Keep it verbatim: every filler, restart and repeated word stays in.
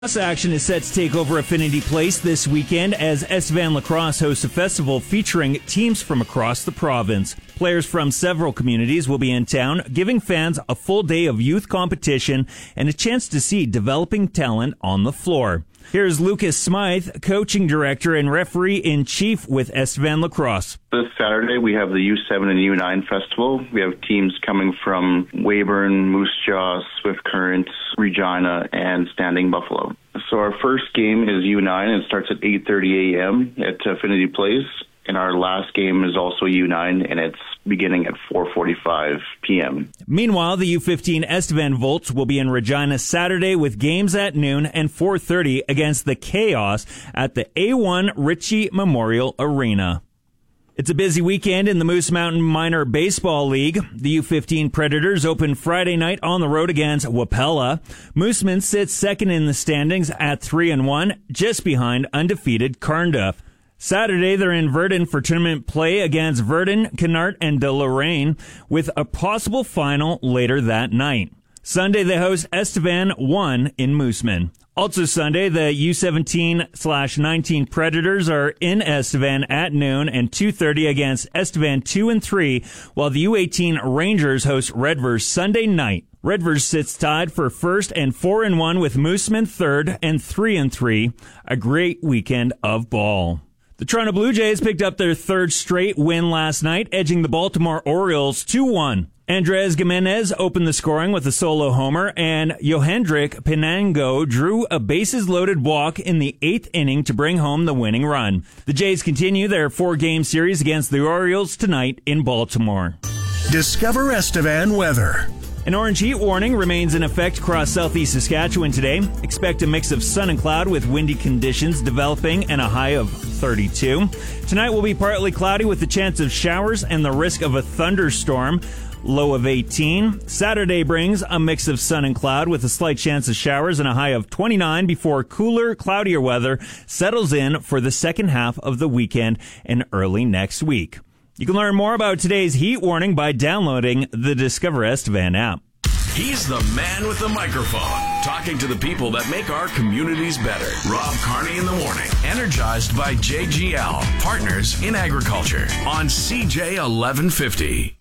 Lacrosse action is set to take over Affinity Place this weekend as Estevan Lacrosse hosts a festival featuring teams from across the province. Players from several communities will be in town, giving fans a full day of youth competition and a chance to see developing talent on the floor. Here's Lucas Smythe, coaching director and referee-in-chief with Estevan Lacrosse. This Saturday, we have the U seven and U nine Festival. We have teams coming from Weyburn, Moose Jaw, Swift Current, Regina, and Standing Buffalo. So our first game is U nine. It starts at eight thirty a.m. at Affinity Place. And our last game is also U nine, and it's beginning at four forty-five p.m. Meanwhile, the U fifteen Estevan Volts will be in Regina Saturday with games at noon and four thirty against the Chaos at the A one Ritchie Memorial Arena. It's a busy weekend in the Moose Mountain Minor Baseball League. The U fifteen Predators open Friday night on the road against Wapella. Moosemen sits second in the standings at three and one, just behind undefeated Carnduff. Saturday, they're in Verdun for tournament play against Verdun, Canart, and De Lorraine, with a possible final later that night. Sunday, they host Estevan one in Mooseman. Also Sunday, the U seventeen slash nineteen Predators are in Estevan at noon and two thirty against Estevan two and three, while the U eighteen Rangers host Redvers Sunday night. Redvers sits tied for first and four and one with Mooseman third and three and three. A great weekend of ball. The Toronto Blue Jays picked up their third straight win last night, edging the Baltimore Orioles two one. Andres Gimenez opened the scoring with a solo homer, and Johendrik Pinango drew a bases-loaded walk in the eighth inning to bring home the winning run. The Jays continue their four-game series against the Orioles tonight in Baltimore. Discover Estevan weather. An orange heat warning remains in effect across southeast Saskatchewan today. Expect a mix of sun and cloud with windy conditions developing and a high of thirty-two. Tonight will be partly cloudy with the chance of showers and the risk of a thunderstorm. Low of eighteen. Saturday brings a mix of sun and cloud with a slight chance of showers and a high of twenty-nine before cooler, cloudier weather settles in for the second half of the weekend and early next week. You can learn more about today's heat warning by downloading the Discover Estevan app. He's the man with the microphone, talking to the people that make our communities better. Rob Carney in the morning, energized by J G L, Partners in Agriculture, on C J eleven fifty.